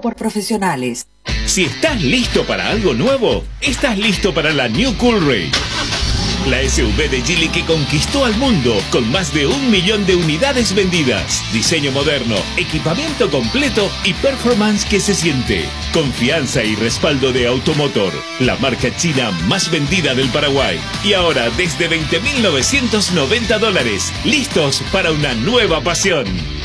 por profesionales. Si estás listo para algo nuevo, estás listo para la New Coolray. La SUV de Geely que conquistó al mundo con más de 1 millón de unidades vendidas. Diseño moderno, equipamiento completo y performance que se siente. Confianza y respaldo de Automotor, la marca china más vendida del Paraguay. Y ahora desde $20.990, listos para una nueva pasión.